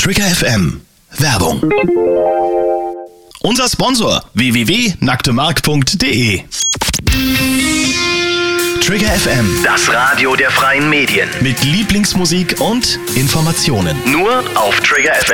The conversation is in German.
Trigger FM Werbung. Unser Sponsor www.nacktemark.de. Trigger FM, Das Radio der freien Medien. mit Lieblingsmusik und Informationen. Nur auf Trigger FM.